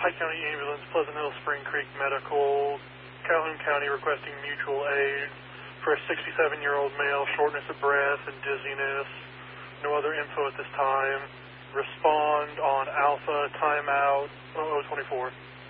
Pike County Ambulance, Pleasant Hill, Spring Creek Medical, Calhoun County requesting mutual aid for a 67-year-old male, shortness of breath and dizziness. No other info at this time. Respond on Alpha, timeout, 0024.